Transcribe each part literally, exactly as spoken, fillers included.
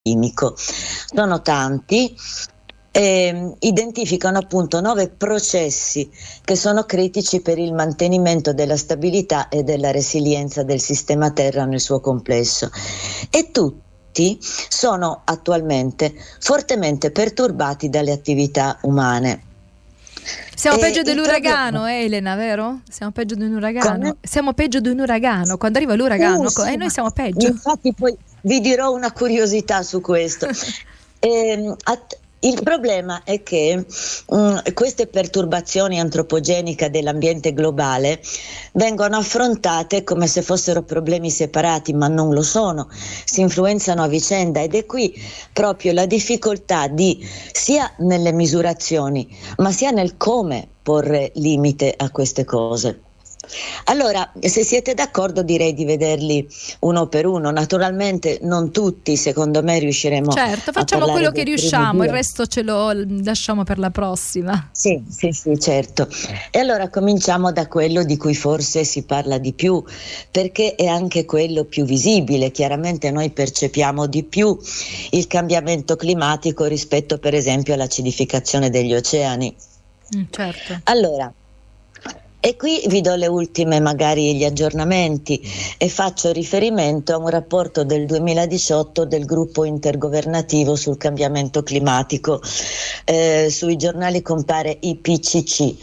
chimico. Sono tanti. Eh, identificano appunto nove processi che sono critici per il mantenimento della stabilità e della resilienza del sistema Terra nel suo complesso, e tutti sono attualmente fortemente perturbati dalle attività umane. Siamo E peggio dell'uragano, problema... eh, Elena, vero? Siamo peggio di un uragano. Come? Siamo peggio di un uragano. Quando arriva l'uragano, Uh, co- sì, e noi siamo peggio. Infatti poi vi dirò una curiosità su questo. eh, att- Il problema è che mh, queste perturbazioni antropogeniche dell'ambiente globale vengono affrontate come se fossero problemi separati, ma non lo sono, si influenzano a vicenda, ed è qui proprio la difficoltà di sia nelle misurazioni, ma sia nel come porre limite a queste cose. Allora, se siete d'accordo, direi di vederli uno per uno. Naturalmente non tutti, secondo me, riusciremo Certo, facciamo a quello che riusciamo, il due. resto ce lo lasciamo per la prossima. Sì, sì, sì, certo. E allora cominciamo da quello di cui forse si parla di più, perché è anche quello più visibile. Chiaramente noi percepiamo di più il cambiamento climatico rispetto, per esempio, all'acidificazione degli oceani. Mm, certo. Allora, e qui vi do le ultime, magari gli aggiornamenti, e faccio riferimento a un rapporto del duemiladiciotto del gruppo intergovernativo sul cambiamento climatico. Eh, sui giornali compare I P C C.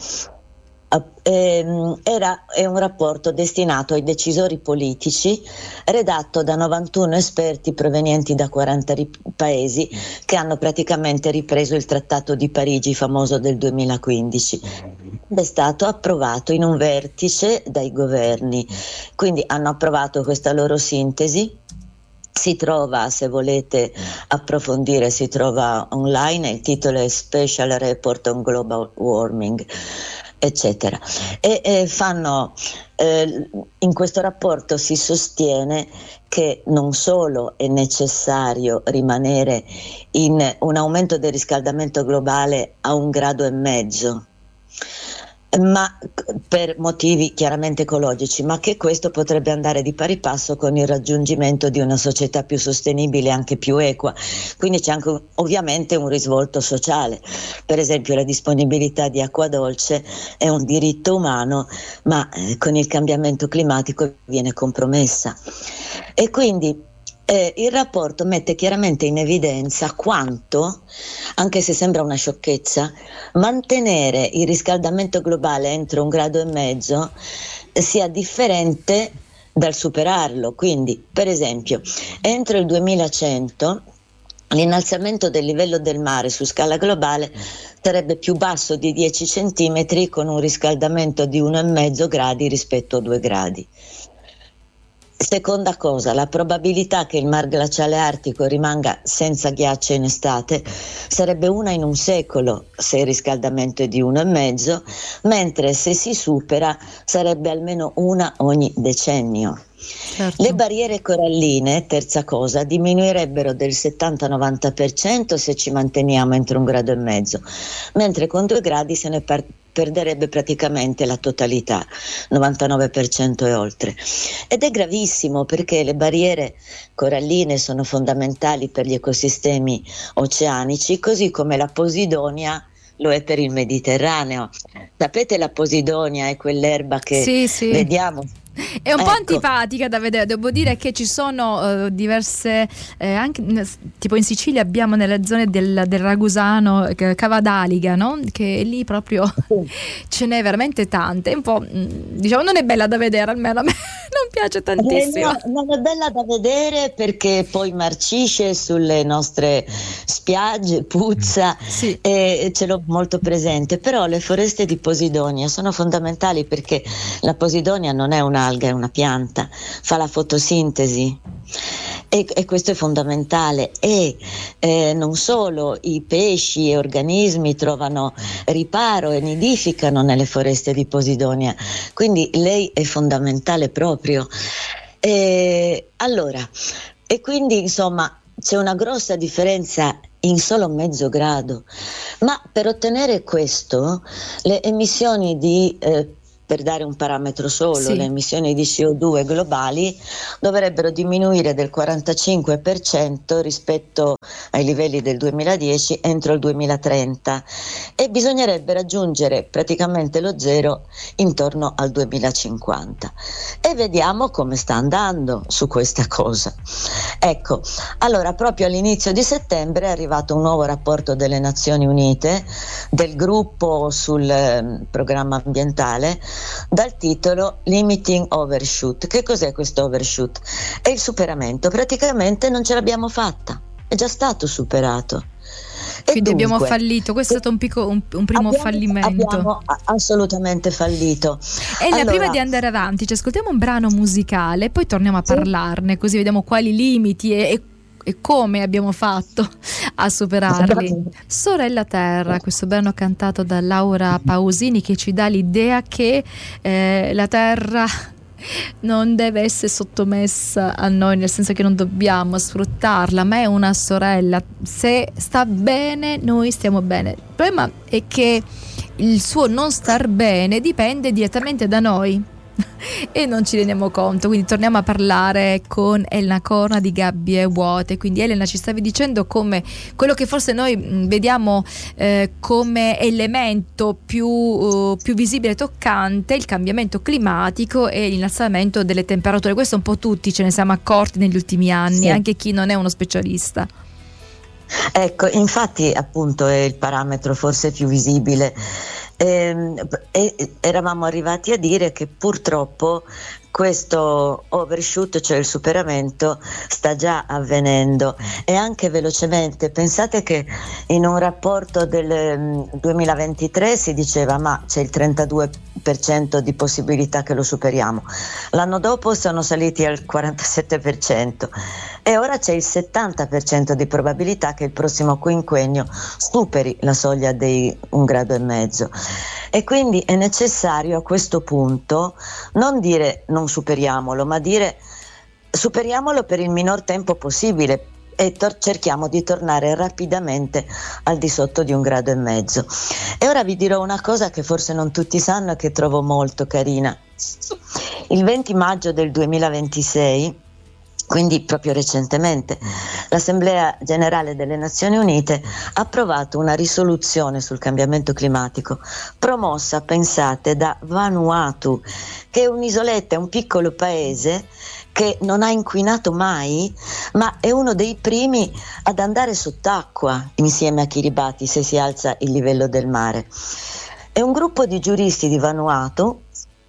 Era, è un rapporto destinato ai decisori politici, redatto da novantuno esperti provenienti da quaranta ri- paesi che hanno praticamente ripreso il Trattato di Parigi famoso del duemilaquindici, ed è stato approvato in un vertice dai governi. Quindi hanno approvato questa loro sintesi. Si trova, se volete approfondire, si trova online, il titolo è Special Report on Global Warming, eccetera. E, e fanno eh, in questo rapporto si sostiene che non solo è necessario rimanere in un aumento del riscaldamento globale a un grado e mezzo, ma per motivi chiaramente ecologici, ma che questo potrebbe andare di pari passo con il raggiungimento di una società più sostenibile e anche più equa. Quindi c'è anche ovviamente un risvolto sociale. Per esempio, la disponibilità di acqua dolce è un diritto umano, ma eh, con il cambiamento climatico viene compromessa. E quindi Eh, il rapporto mette chiaramente in evidenza quanto, anche se sembra una sciocchezza, mantenere il riscaldamento globale entro un grado e mezzo sia differente dal superarlo. Quindi, per esempio, entro il duemilacento l'innalzamento del livello del mare su scala globale sarebbe più basso di dieci centimetri, con un riscaldamento di uno virgola cinque gradi rispetto a due gradi. Seconda cosa, la probabilità che il mar glaciale artico rimanga senza ghiaccio in estate sarebbe una in un secolo se il riscaldamento è di uno virgola cinque, mentre se si supera sarebbe almeno una ogni decennio. Certo. Le barriere coralline, terza cosa, diminuirebbero del settanta-novanta per cento se ci manteniamo entro un grado e mezzo, mentre con due gradi se ne par- perderebbe praticamente la totalità, novantanove per cento e oltre. Ed è gravissimo, perché le barriere coralline sono fondamentali per gli ecosistemi oceanici, così come la posidonia lo è per il Mediterraneo. Sapete, la posidonia è quell'erba che sì, sì. vediamo. È un po' Ecco. antipatica da vedere, devo dire che ci sono uh, diverse, eh, anche tipo in Sicilia abbiamo nelle zone del, del Ragusano, eh, Cavadaliga, no? Che lì proprio ce n'è veramente tante, un po', diciamo, non è bella da vedere, almeno a me non piace tantissimo. Eh, no, non è bella da vedere perché poi marcisce sulle nostre spiagge, puzza, sì. E ce l'ho molto presente. Però le foreste di posidonia sono fondamentali, perché la posidonia non è un'alga, è una pianta, fa la fotosintesi, e, e questo è fondamentale. E eh, non solo i pesci e organismi trovano riparo e nidificano nelle foreste di posidonia, quindi lei è fondamentale proprio. E, allora, e quindi insomma c'è una grossa differenza in solo mezzo grado, ma per ottenere questo le emissioni di eh, per dare un parametro solo, sì. le emissioni di C O due globali dovrebbero diminuire del quarantacinque per cento rispetto ai livelli del duemiladieci entro il duemilatrenta e bisognerebbe raggiungere praticamente lo zero intorno al duemilacinquanta. E vediamo come sta andando su questa cosa. Ecco, allora proprio all'inizio di settembre è arrivato un nuovo rapporto delle Nazioni Unite, del gruppo sul eh, programma ambientale, dal titolo Limiting Overshoot. Che cos'è questo overshoot? È il superamento, praticamente non ce l'abbiamo fatta, è già stato superato. E quindi dunque, abbiamo fallito, questo è stato un, pico, un, un primo abbiamo, fallimento. Abbiamo assolutamente fallito. E allora, prima di andare avanti ci ascoltiamo un brano musicale e poi torniamo a sì. parlarne, così vediamo quali limiti e, e e come abbiamo fatto a superarli. Sorella Terra, questo brano cantato da Laura Pausini, che ci dà l'idea che eh, la Terra non deve essere sottomessa a noi, nel senso che non dobbiamo sfruttarla, ma è una sorella. Se sta bene, noi stiamo bene. Il problema è che il suo non star bene dipende direttamente da noi e non ci rendiamo conto. Quindi torniamo a parlare con Elena Corna di Gabbie Vuote. Quindi Elena, ci stavi dicendo come quello che forse noi vediamo eh, come elemento più, uh, più visibile e toccante, il cambiamento climatico e l'innalzamento delle temperature. Questo un po' tutti ce ne siamo accorti negli ultimi anni, sì. anche chi non è uno specialista. Ecco, infatti appunto è il parametro forse più visibile. E, e eravamo arrivati a dire che purtroppo questo overshoot, cioè il superamento, sta già avvenendo, e anche velocemente. Pensate che in un rapporto del duemilaventitré si diceva ma c'è il trentadue per cento di possibilità che lo superiamo, l'anno dopo sono saliti al quarantasette per cento e ora c'è il settanta per cento di probabilità che il prossimo quinquennio superi la soglia dei un grado e mezzo. E quindi è necessario a questo punto non dire non superiamolo, ma dire superiamolo per il minor tempo possibile e tor- cerchiamo di tornare rapidamente al di sotto di un grado e mezzo. E ora vi dirò una cosa che forse non tutti sanno e che trovo molto carina. Il venti maggio del duemilaventisei, quindi proprio recentemente, l'Assemblea Generale delle Nazioni Unite ha approvato una risoluzione sul cambiamento climatico promossa, pensate, da Vanuatu, che è un'isoletta, è un piccolo paese che non ha inquinato mai, ma è uno dei primi ad andare sott'acqua insieme a Kiribati se si alza il livello del mare. E un gruppo di giuristi di Vanuatu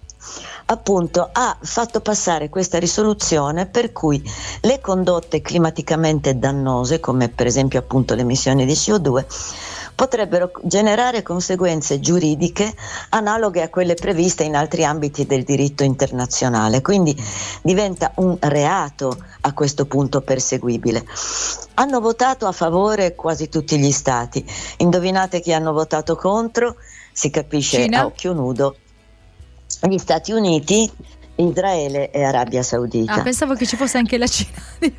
appunto ha fatto passare questa risoluzione per cui le condotte climaticamente dannose, come per esempio appunto le emissioni di C O due, potrebbero generare conseguenze giuridiche analoghe a quelle previste in altri ambiti del diritto internazionale, quindi diventa un reato a questo punto perseguibile. Hanno votato a favore quasi tutti gli stati. Indovinate chi hanno votato contro? Si capisce Cina. A occhio nudo: gli Stati Uniti, Israele e Arabia Saudita. Ah, pensavo che ci fosse anche la Cina.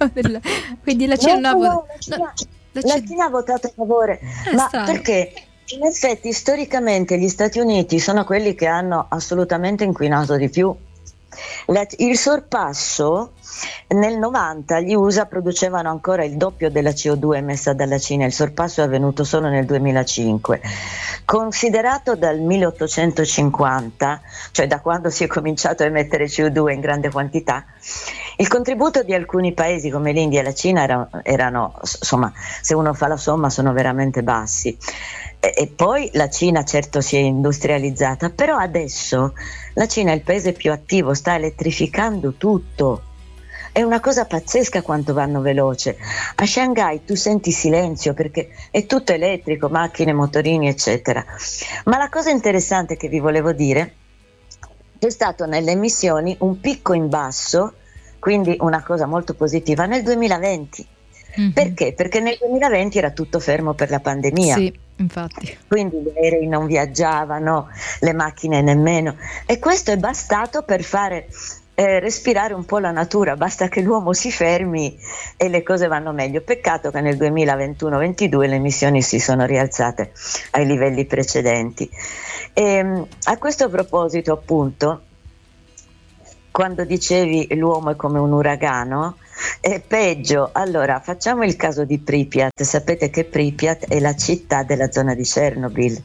Quindi la Cina, no, no, no, la Cina, no, la la Cina. Cina ha votato a favore, È ma strano. perché in effetti storicamente gli Stati Uniti sono quelli che hanno assolutamente inquinato di più. La, il sorpasso nel novanta gli U S A producevano ancora il doppio della C O due emessa dalla Cina, il sorpasso è avvenuto solo nel duemilacinque. Considerato dal milleottocentocinquanta, cioè da quando si è cominciato a emettere C O due in grande quantità, il contributo di alcuni paesi come l'India e la Cina erano, erano insomma, se uno fa la somma, sono veramente bassi. E, e poi la Cina certo si è industrializzata, però adesso la Cina è il paese più attivo, sta elettrificando tutto. È una cosa pazzesca quanto vanno veloce. A Shanghai tu senti silenzio perché è tutto elettrico, macchine, motorini, eccetera. Ma la cosa interessante che vi volevo dire, c'è stato nelle emissioni un picco in basso, quindi una cosa molto positiva, nel duemilaventi. Mm-hmm. Perché? Perché nel duemilaventi era tutto fermo per la pandemia. Sì, infatti. Quindi gli aerei non viaggiavano, le macchine nemmeno. E questo è bastato per fare eh, respirare un po' la natura, basta che l'uomo si fermi e le cose vanno meglio. Peccato che nel duemilaventuno ventidue le emissioni si sono rialzate ai livelli precedenti. E, a questo proposito, appunto, quando dicevi l'uomo è come un uragano, è peggio. Allora, facciamo il caso di Pripyat. Sapete che Pripyat è la città della zona di Chernobyl,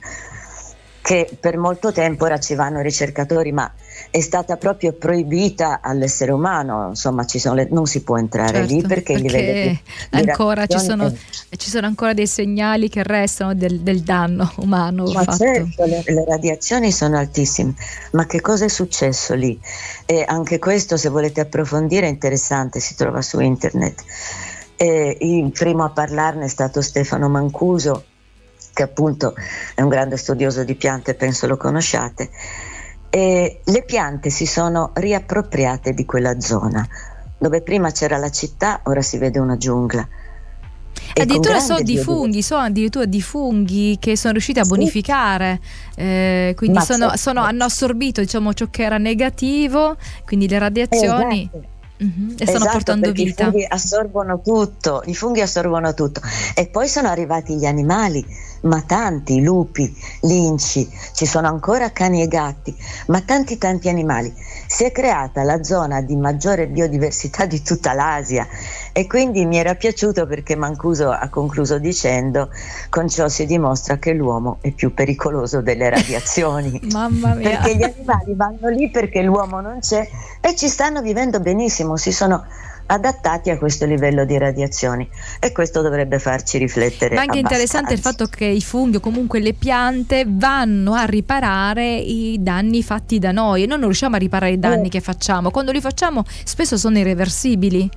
che per molto tempo, ora ci vanno ricercatori, ma è stata proprio proibita all'essere umano, insomma ci sono le, non si può entrare certo, lì perché, perché il livello di, di ancora ci sono, è... ci sono ancora dei segnali che restano del, del danno umano ma fatto. Certo, le, le radiazioni sono altissime, ma che cosa è successo lì? E anche questo, se volete approfondire, è interessante, si trova su internet. E il primo a parlarne è stato Stefano Mancuso, che appunto è un grande studioso di piante, penso lo conosciate. E le piante si sono riappropriate di quella zona dove prima c'era la città, ora si vede una giungla. E addirittura so di funghi, so addirittura di funghi che sono riusciti a bonificare, sì. eh, quindi sono, sono, hanno assorbito, diciamo, ciò che era negativo, quindi le radiazioni. Esatto. Uh-huh. E stanno esatto, portando vita. I funghi assorbono tutto, i funghi assorbono tutto. E poi sono arrivati gli animali, ma tanti, lupi, linci, ci sono ancora cani e gatti, ma tanti tanti animali. Si è creata la zona di maggiore biodiversità di tutta l'Asia, e quindi mi era piaciuto perché Mancuso ha concluso dicendo: con ciò si dimostra che l'uomo è più pericoloso delle radiazioni. Mamma mia. Perché gli animali vanno lì perché l'uomo non c'è e ci stanno vivendo benissimo, si sono adattati a questo livello di radiazioni, e questo dovrebbe farci riflettere. Ma anche abbastanza. Interessante il fatto che i funghi o comunque le piante vanno a riparare i danni fatti da noi, e noi non riusciamo a riparare i danni eh. che facciamo. Quando li facciamo spesso sono irreversibili.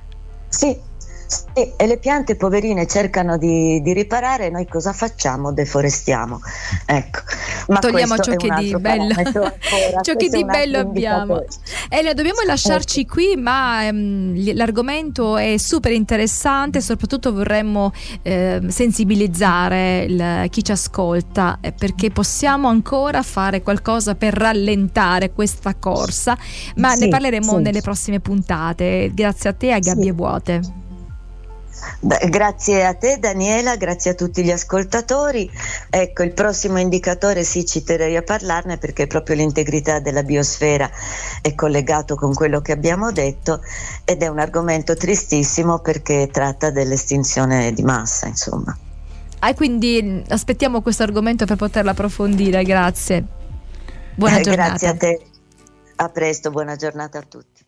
Sì, sì, e le piante poverine cercano di, di riparare, e noi cosa facciamo? Deforestiamo, ecco. Ma togliamo ciò che di bello ciò che di bello abbiamo. Elena, dobbiamo lasciarci ecco. qui, ma um, l'argomento è super interessante, soprattutto vorremmo eh, sensibilizzare il, chi ci ascolta, eh, perché possiamo ancora fare qualcosa per rallentare questa corsa, ma sì, ne parleremo sì. nelle prossime puntate. Grazie a te e a Gabbie sì. Vuote. Grazie a te Daniela, grazie a tutti gli ascoltatori. Ecco, il prossimo indicatore sì, ci terrei a parlarne, perché proprio l'integrità della biosfera è collegato con quello che abbiamo detto, ed è un argomento tristissimo perché tratta dell'estinzione di massa, insomma. Ah, quindi aspettiamo questo argomento per poterlo approfondire. Grazie, buona giornata. Grazie a te, a presto, buona giornata a tutti.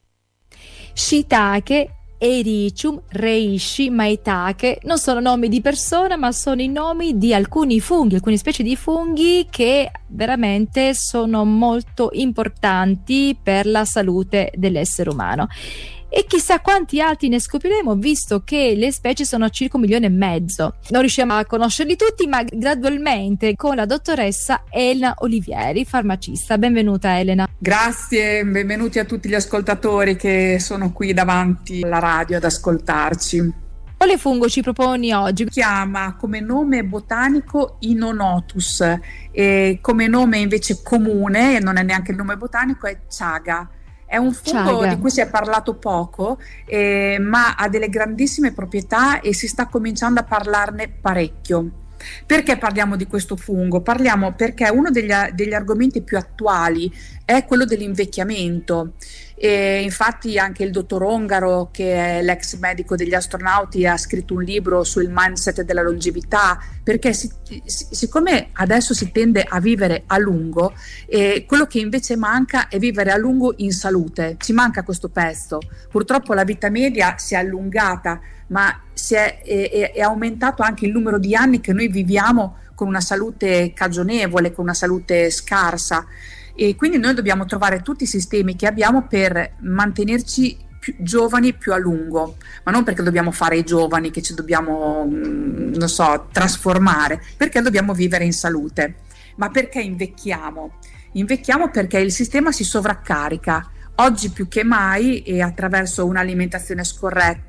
Shiitake, Ericium, Reishi, Maitake non sono nomi di persona, ma sono i nomi di alcuni funghi, alcune specie di funghi che veramente sono molto importanti per la salute dell'essere umano. E chissà quanti altri ne scopriremo, visto che le specie sono circa un milione e mezzo. Non riusciamo a conoscerli tutti, ma gradualmente, con la dottoressa Elena Olivieri, farmacista. Benvenuta Elena. Grazie, benvenuti a tutti gli ascoltatori che sono qui davanti alla radio ad ascoltarci. Quale fungo ci proponi oggi? Si chiama come nome botanico Inonotus, e come nome invece comune, e non è neanche il nome botanico, è Chaga. È un fungo Chaga. Di cui si è parlato poco, eh, ma ha delle grandissime proprietà e si sta cominciando a parlarne parecchio. Perché parliamo di questo fungo? Parliamo perché uno degli, degli argomenti più attuali è quello dell'invecchiamento. E infatti anche il dottor Ongaro, che è l'ex medico degli astronauti, ha scritto un libro sul mindset della longevità, perché si, si, siccome adesso si tende a vivere a lungo, eh, quello che invece manca è vivere a lungo in salute. Ci manca questo pezzo. Purtroppo la vita media si è allungata, ma si è, è, è aumentato anche il numero di anni che noi viviamo con una salute cagionevole, con una salute scarsa. E quindi noi dobbiamo trovare tutti i sistemi che abbiamo per mantenerci più giovani più a lungo, ma non perché dobbiamo fare i giovani, che ci dobbiamo, non so, trasformare, perché dobbiamo vivere in salute. Ma perché invecchiamo? Invecchiamo perché il sistema si sovraccarica. Oggi più che mai, e attraverso un'alimentazione scorretta,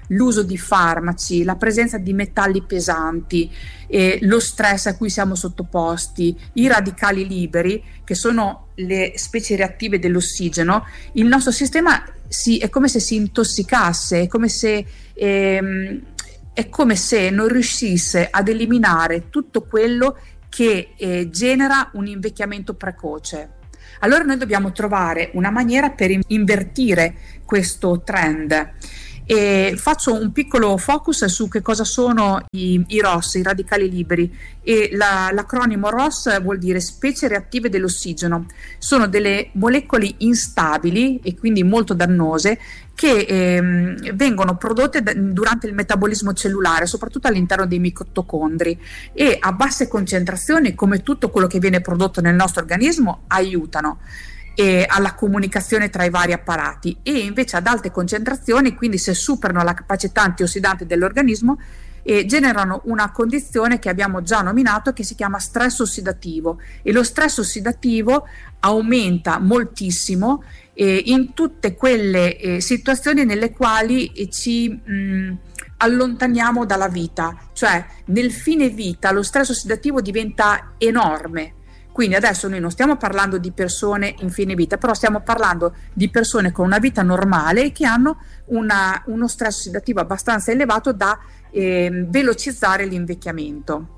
l'uso di farmaci, la presenza di metalli pesanti, eh, lo stress a cui siamo sottoposti, i radicali liberi, che sono le specie reattive dell'ossigeno, il nostro sistema si, è come se si intossicasse, è come se... Ehm, è come se non riuscisse ad eliminare tutto quello che eh, genera un invecchiamento precoce. Allora noi dobbiamo trovare una maniera per invertire questo trend. E faccio un piccolo focus su che cosa sono i, i R O S, i radicali liberi, e la, l'acronimo R O S vuol dire specie reattive dell'ossigeno. Sono delle molecole instabili e quindi molto dannose che ehm, vengono prodotte d- durante il metabolismo cellulare, soprattutto all'interno dei mitocondri, e a basse concentrazioni, come tutto quello che viene prodotto nel nostro organismo, aiutano E alla comunicazione tra i vari apparati, e invece ad alte concentrazioni, quindi se superano la capacità antiossidante dell'organismo, eh, generano una condizione che abbiamo già nominato, che si chiama stress ossidativo, e lo stress ossidativo aumenta moltissimo eh, in tutte quelle eh, situazioni nelle quali eh, ci mh, allontaniamo dalla vita, cioè nel fine vita lo stress ossidativo diventa enorme. Quindi adesso noi non stiamo parlando di persone in fine vita, però stiamo parlando di persone con una vita normale e che hanno una, uno stress ossidativo abbastanza elevato da eh, velocizzare l'invecchiamento.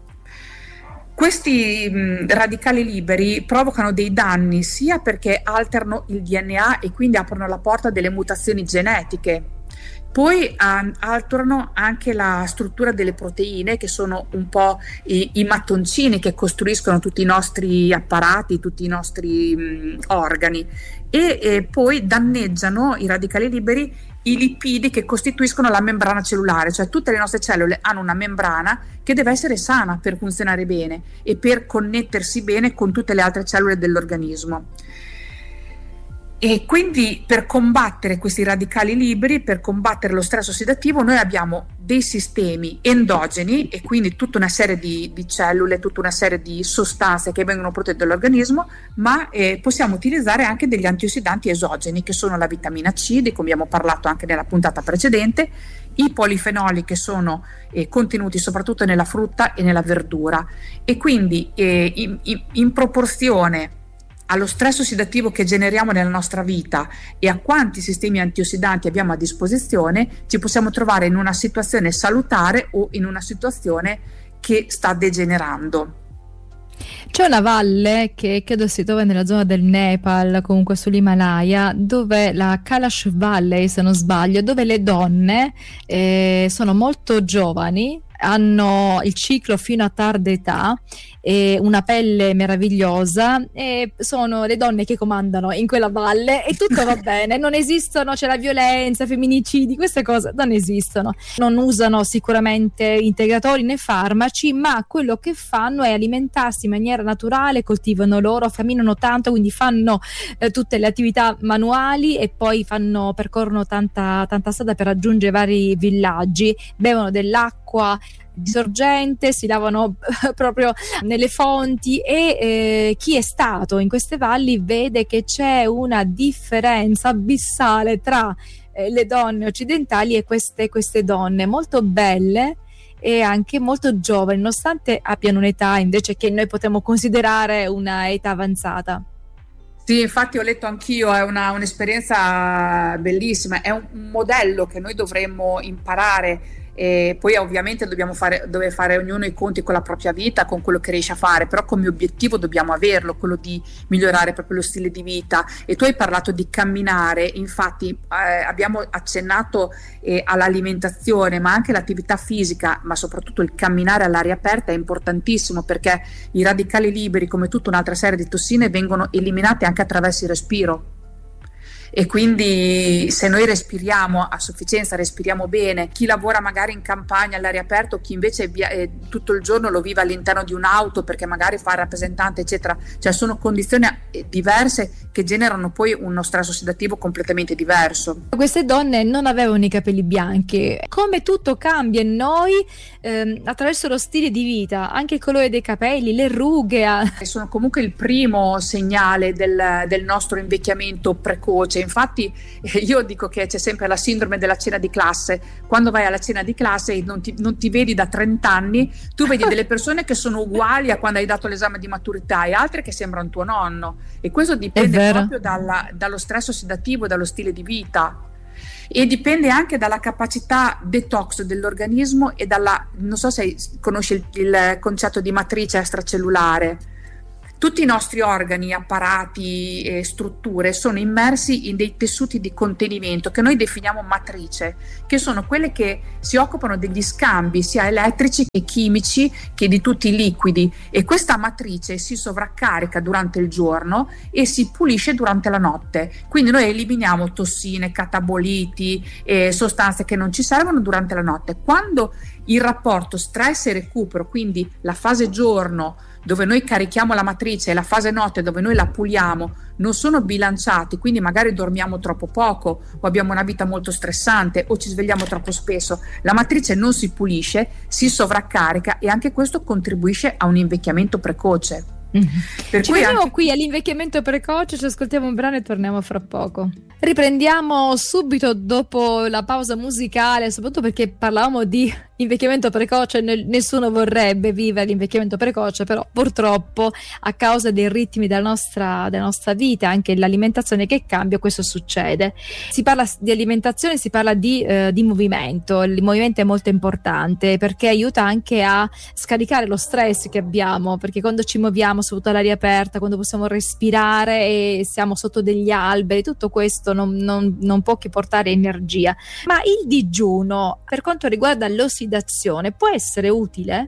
Questi mh, radicali liberi provocano dei danni sia perché alterano il D N A e quindi aprono la porta a delle mutazioni genetiche. Poi um, alterano anche la struttura delle proteine, che sono un po' i, i mattoncini che costruiscono tutti i nostri apparati, tutti i nostri mh, organi, e, e poi danneggiano i radicali liberi i lipidi che costituiscono la membrana cellulare, cioè tutte le nostre cellule hanno una membrana che deve essere sana per funzionare bene e per connettersi bene con tutte le altre cellule dell'organismo. E quindi per combattere questi radicali liberi, per combattere lo stress ossidativo, noi abbiamo dei sistemi endogeni, e quindi tutta una serie di, di cellule, tutta una serie di sostanze che vengono prodotte dall'organismo, ma eh, possiamo utilizzare anche degli antiossidanti esogeni, che sono la vitamina C, di cui abbiamo parlato anche nella puntata precedente, i polifenoli, che sono eh, contenuti soprattutto nella frutta e nella verdura, e quindi eh, in, in, in proporzione allo stress ossidativo che generiamo nella nostra vita e a quanti sistemi antiossidanti abbiamo a disposizione, ci possiamo trovare in una situazione salutare o in una situazione che sta degenerando. C'è una valle che credo si trova nella zona del Nepal, comunque sull'Himalaya, dove la Kailash Valley, se non sbaglio, dove le donne eh, sono molto giovani, hanno il ciclo fino a tarda età e una pelle meravigliosa, e sono le donne che comandano in quella valle e tutto va bene, non esistono, c'è la violenza, femminicidi, queste cose non esistono, non usano sicuramente integratori né farmaci, ma quello che fanno è alimentarsi in maniera naturale, coltivano loro, camminano tanto, quindi fanno eh, tutte le attività manuali e poi fanno, percorrono tanta, tanta strada per raggiungere vari villaggi, bevono dell'acqua di sorgente, si lavano proprio nelle fonti, e eh, chi è stato in queste valli vede che c'è una differenza abissale tra eh, le donne occidentali e queste, queste donne molto belle e anche molto giovani, nonostante abbiano un'età invece che noi potremmo considerare una età avanzata. Sì, infatti ho letto anch'io, è una, un'esperienza bellissima, è un, un modello che noi dovremmo imparare. E poi ovviamente dobbiamo fare, deve fare ognuno i conti con la propria vita, con quello che riesce a fare, però come obiettivo dobbiamo averlo, quello di migliorare proprio lo stile di vita. E tu hai parlato di camminare, infatti eh, abbiamo accennato eh, all'alimentazione, ma anche l'attività fisica, ma soprattutto il camminare all'aria aperta è importantissimo, perché i radicali liberi, come tutta un'altra serie di tossine, vengono eliminati anche attraverso il respiro. E quindi se noi respiriamo a sufficienza, respiriamo bene, chi lavora magari in campagna all'aria aperta, o chi invece via, eh, tutto il giorno lo vive all'interno di un'auto perché magari fa il rappresentante eccetera, cioè sono condizioni diverse che generano poi uno stress ossidativo completamente diverso. Queste donne non avevano i capelli bianchi, come tutto cambia in noi ehm, attraverso lo stile di vita, anche il colore dei capelli, le rughe. Sono comunque il primo segnale del, del nostro invecchiamento precoce. Infatti io dico che c'è sempre la sindrome della cena di classe. Quando vai alla cena di classe e non ti, non ti vedi da trenta anni, tu vedi delle persone che sono uguali a quando hai dato l'esame di maturità e altre che sembrano tuo nonno, e questo dipende proprio dalla, dallo stress ossidativo, dallo stile di vita. E dipende anche dalla capacità detox dell'organismo e dalla, non so se conosci il, il concetto di matrice extracellulare. Tutti i nostri organi, apparati e strutture sono immersi in dei tessuti di contenimento che noi definiamo matrice, che sono quelle che si occupano degli scambi sia elettrici che chimici che di tutti i liquidi, e questa matrice si sovraccarica durante il giorno e si pulisce durante la notte. Quindi noi eliminiamo tossine, cataboliti e sostanze che non ci servono durante la notte. Quando il rapporto stress e recupero, quindi la fase giorno dove noi carichiamo la matrice e la fase notte dove noi la puliamo, non sono bilanciati, quindi magari dormiamo troppo poco o abbiamo una vita molto stressante o ci svegliamo troppo spesso, la matrice non si pulisce, si sovraccarica, e anche questo contribuisce a un invecchiamento precoce. Mm-hmm. Per ci vediamo anche qui all'invecchiamento precoce, ci ascoltiamo un brano e torniamo fra poco. Riprendiamo subito dopo la pausa musicale, soprattutto perché parlavamo di invecchiamento precoce, nessuno vorrebbe vivere l'invecchiamento precoce, però purtroppo a causa dei ritmi della nostra, della nostra vita, anche l'alimentazione che cambia, questo succede. Si parla di alimentazione, si parla di, eh, di movimento. Il movimento è molto importante perché aiuta anche a scaricare lo stress che abbiamo, perché quando ci muoviamo soprattutto all'aria aperta, quando possiamo respirare e siamo sotto degli alberi, tutto questo non, non, non può che portare energia. Ma il digiuno, per quanto riguarda l'ossidazione, può essere utile?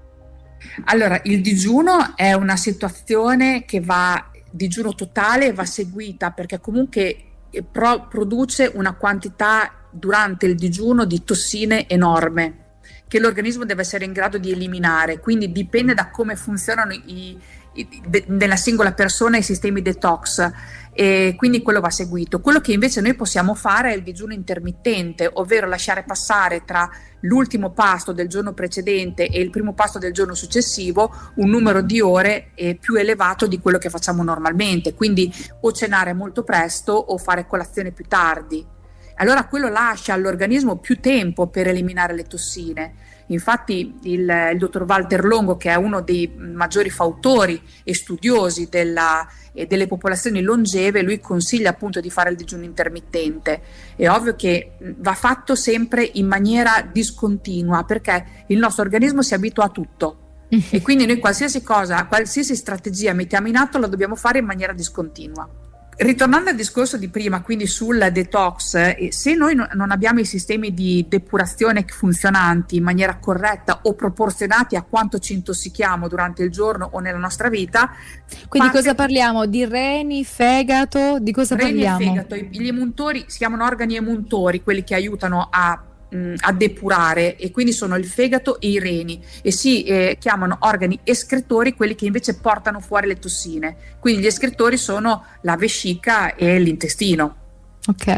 Allora, il digiuno è una situazione che va, digiuno totale, va seguita, perché comunque pro, produce una quantità durante il digiuno di tossine enorme che l'organismo deve essere in grado di eliminare, quindi dipende da come funzionano i, i, de, nella singola persona i sistemi detox, e quindi quello va seguito. Quello che invece noi possiamo fare è il digiuno intermittente, ovvero lasciare passare tra l'ultimo pasto del giorno precedente e il primo pasto del giorno successivo un numero di ore eh, più elevato di quello che facciamo normalmente, quindi o cenare molto presto o fare colazione più tardi. Allora quello lascia all'organismo più tempo per eliminare le tossine. Infatti il, il dottor Walter Longo, che è uno dei maggiori fautori e studiosi della, eh, delle popolazioni longeve, lui consiglia appunto di fare il digiuno intermittente. È ovvio che va fatto sempre in maniera discontinua, perché il nostro organismo si abitua a tutto. E quindi noi qualsiasi cosa, qualsiasi strategia mettiamo in atto la dobbiamo fare in maniera discontinua. Ritornando al discorso di prima, quindi sul detox, se noi non abbiamo i sistemi di depurazione funzionanti in maniera corretta o proporzionati a quanto ci intossichiamo durante il giorno o nella nostra vita. Quindi cosa parliamo? Di reni, fegato? Di cosa reni parliamo? Reni e fegato. Gli emuntori si chiamano organi emuntori, quelli che aiutano a a depurare, e quindi sono il fegato e i reni, e si eh, chiamano organi escretori quelli che invece portano fuori le tossine. Quindi gli escretori sono la vescica e l'intestino. Ok.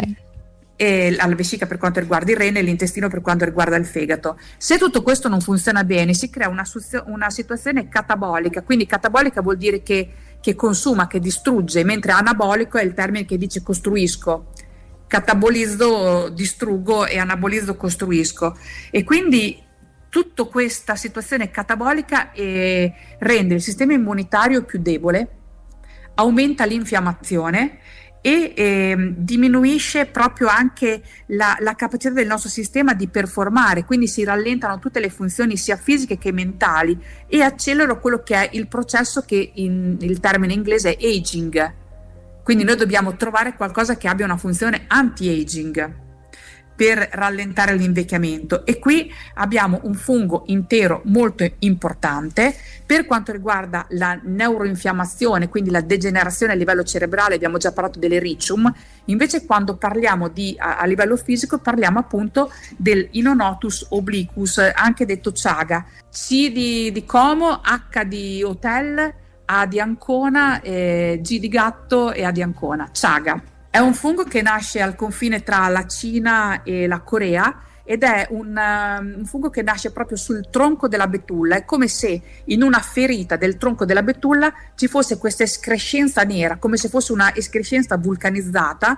E la vescica per quanto riguarda il rene e l'intestino per quanto riguarda il fegato. Se tutto questo non funziona bene, si crea una, una situazione catabolica. Quindi catabolica vuol dire che, che consuma, che distrugge, mentre anabolico è il termine che dice costruisco. Catabolizzo, distruggo, e anabolizzo, costruisco. E quindi tutta questa situazione catabolica eh, rende il sistema immunitario più debole, aumenta l'infiammazione e eh, diminuisce proprio anche la, la capacità del nostro sistema di performare, quindi si rallentano tutte le funzioni sia fisiche che mentali, e accelera quello che è il processo che in, il termine inglese è aging. Quindi noi dobbiamo trovare qualcosa che abbia una funzione anti-aging per rallentare l'invecchiamento, e qui abbiamo un fungo intero molto importante per quanto riguarda la neuroinfiammazione, quindi la degenerazione a livello cerebrale. Abbiamo già parlato dell'ericium. Invece quando parliamo di a, a livello fisico parliamo appunto del Inonotus obliquus, anche detto Chaga, C di, di Como, H di Hotel, A di Ancona, eh, G di gatto e A di Ancona. Chaga è un fungo che nasce al confine tra la Cina e la Corea, ed è un, um, un fungo che nasce proprio sul tronco della betulla. È come se in una ferita del tronco della betulla ci fosse questa escrescenza nera, come se fosse una escrescenza vulcanizzata,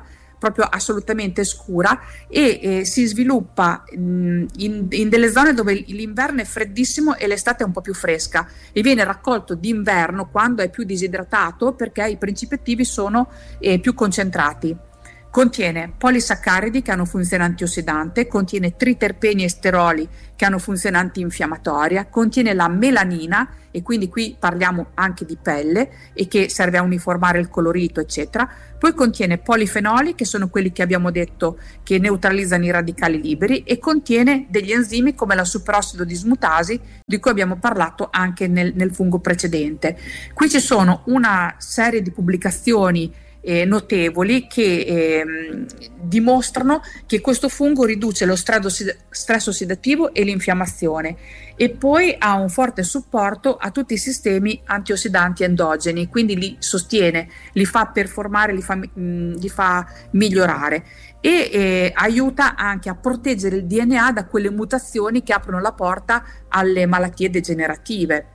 proprio assolutamente scura, e eh, si sviluppa mh, in, in delle zone dove l'inverno è freddissimo e l'estate è un po' più fresca, e viene raccolto d'inverno quando è più disidratato perché i principi attivi sono eh, più concentrati. Contiene polisaccaridi che hanno funzione antiossidante, contiene triterpeni e steroli che hanno funzione antinfiammatoria, contiene la melanina, e quindi qui parliamo anche di pelle e che serve a uniformare il colorito, eccetera. Poi contiene polifenoli, che sono quelli che abbiamo detto che neutralizzano i radicali liberi, e contiene degli enzimi come la superossido dismutasi, di cui abbiamo parlato anche nel, nel fungo precedente. Qui ci sono una serie di pubblicazioni Eh, notevoli che eh, dimostrano che questo fungo riduce lo stress ossidativo e l'infiammazione, e poi ha un forte supporto a tutti i sistemi antiossidanti endogeni, quindi li sostiene, li fa performare, li fa, mh, li fa migliorare, e eh, aiuta anche a proteggere il D N A da quelle mutazioni che aprono la porta alle malattie degenerative.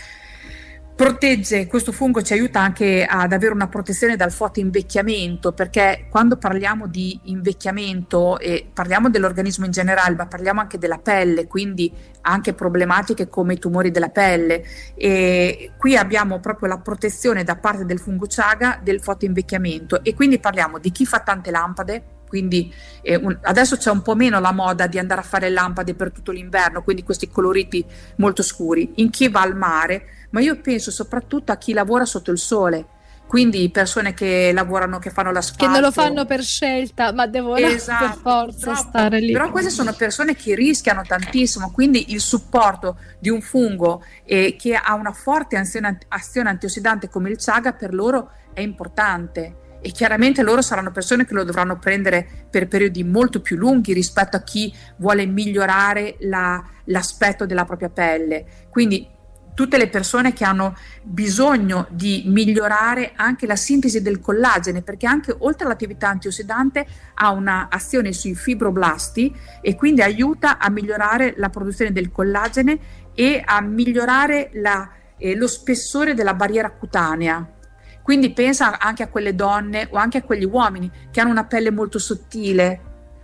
Protegge, questo fungo ci aiuta anche ad avere una protezione dal fotoinvecchiamento, perché quando parliamo di invecchiamento e parliamo dell'organismo in generale, ma parliamo anche della pelle, quindi anche problematiche come i tumori della pelle, e qui abbiamo proprio la protezione da parte del fungo chaga del fotoinvecchiamento, e quindi parliamo di chi fa tante lampade. Quindi eh, un, adesso c'è un po' meno la moda di andare a fare lampade per tutto l'inverno, quindi questi coloriti molto scuri, in chi va al mare, ma io penso soprattutto a chi lavora sotto il sole, quindi persone che lavorano, che fanno l'asfalto, che non lo fanno per scelta, ma devono esatto, per forza troppo, stare lì. Però queste sono persone che rischiano tantissimo, quindi il supporto di un fungo eh, che ha una forte azione, azione antiossidante come il chaga per loro è importante. E chiaramente loro saranno persone che lo dovranno prendere per periodi molto più lunghi rispetto a chi vuole migliorare la, l'aspetto della propria pelle. Quindi tutte le persone che hanno bisogno di migliorare anche la sintesi del collagene, perché anche oltre all'attività antiossidante ha una azione sui fibroblasti, e quindi aiuta a migliorare la produzione del collagene e a migliorare la, eh, lo spessore della barriera cutanea. Quindi pensa anche a quelle donne o anche a quegli uomini che hanno una pelle molto sottile,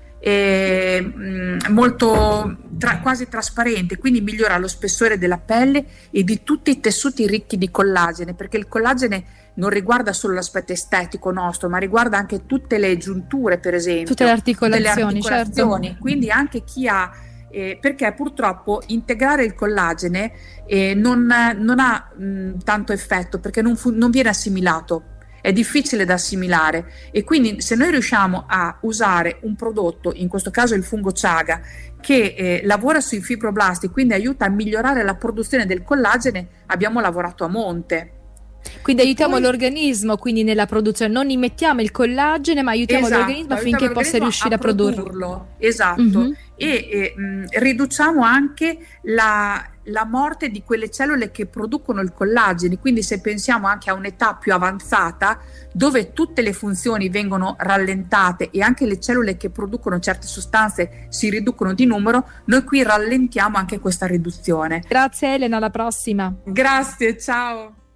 e, mh, molto tra, quasi trasparente, quindi migliora lo spessore della pelle e di tutti i tessuti ricchi di collagene, perché il collagene non riguarda solo l'aspetto estetico nostro, ma riguarda anche tutte le giunture, per esempio, tutte le articolazioni, tutte le articolazioni. Certo. Quindi anche chi ha Eh, perché purtroppo integrare il collagene eh, non, non ha mh, tanto effetto, perché non, fu- non viene assimilato, è difficile da assimilare, e quindi se noi riusciamo a usare un prodotto, in questo caso il fungo chaga, che eh, lavora sui fibroblasti, quindi aiuta a migliorare la produzione del collagene, abbiamo lavorato a monte. Quindi aiutiamo poi, l'organismo quindi nella produzione, non immettiamo il collagene, ma aiutiamo esatto, l'organismo affinché aiutiamo possa riuscire a, a produrlo. Esatto, mm-hmm. e, e mh, riduciamo anche la, la morte di quelle cellule che producono il collagene. Quindi se pensiamo anche a un'età più avanzata, dove tutte le funzioni vengono rallentate e anche le cellule che producono certe sostanze si riducono di numero, noi qui rallentiamo anche questa riduzione. Grazie Elena, alla prossima. Grazie, ciao.